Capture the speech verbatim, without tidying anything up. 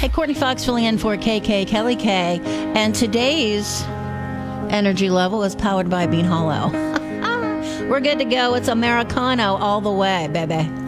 Hey, Courtney Fox filling in for K K Kelly K. And today's energy level is powered by Bean Hollow. We're good to go. It's Americano all the way, baby.